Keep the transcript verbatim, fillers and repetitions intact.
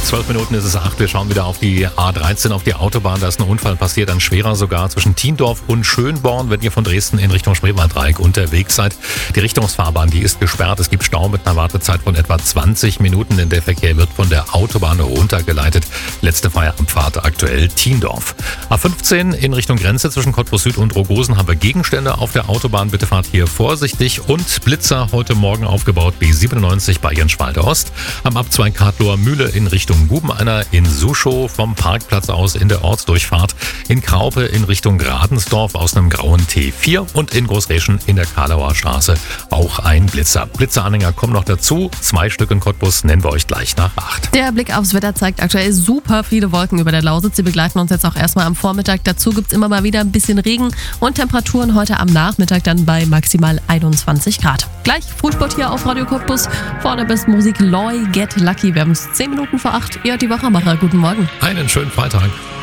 Zwölf Minuten ist es acht. Wir schauen wieder auf die A dreizehn, auf die Autobahn. Da ist ein Unfall passiert, ein schwerer sogar, zwischen Thiendorf und Schönborn, wenn ihr von Dresden in Richtung Spreewalddreieck unterwegs seid. Die Richtungsfahrbahn, die ist gesperrt. Es gibt Stau mit einer Wartezeit von etwa zwanzig Minuten, denn der Verkehr wird von der Autobahn runtergeleitet. Letzte Feierabendfahrt aktuell Thiendorf. A fünfzehn in Richtung Grenze zwischen Cottbus Süd und Rogosen haben wir Gegenstände auf der Autobahn. Bitte fahrt hier vorsichtig. Und Blitzer heute Morgen aufgebaut, B siebenundneunzig bei Jenschwalde Ost. Am Abzweig Kartloher Mühle in Richtung Gubeneiner, in Suschow vom Parkplatz aus in der Ortsdurchfahrt, in Kraupe in Richtung Gradensdorf aus einem grauen T vier und in Großreschen in der Karlauer Straße auch ein Blitzer. Blitzeranhänger kommen noch dazu. Zwei Stück in Cottbus nennen wir euch gleich nach acht. Der Blick aufs Wetter zeigt aktuell super viele Wolken über der Lausitz. Sie begleiten uns jetzt auch erstmal am Vormittag. Dazu gibt es immer mal wieder ein bisschen Regen und Temperaturen heute am Nachmittag dann bei maximal einundzwanzig Grad. Gleich Frühsport hier auf Radio Cottbus. Vorne bis Musik Loy Get Lucky. Wir haben es zehn Minuten vor acht. Ihr hört die Wachmacher. Guten Morgen. Einen schönen Freitag.